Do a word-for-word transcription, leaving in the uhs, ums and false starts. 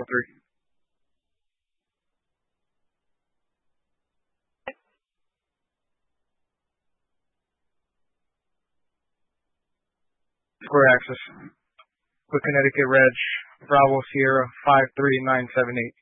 three. Square Access with Connecticut Reg, Bravo Sierra five three nine seven eight.